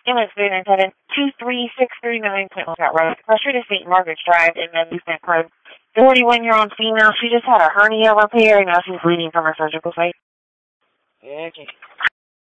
Ambulance 23639 Point Lookout Road. Pressure to St. Margaret's Drive in Movement Road. The 41-year-old female, she just had a hernia repair and now she's bleeding from her surgical site. Okay.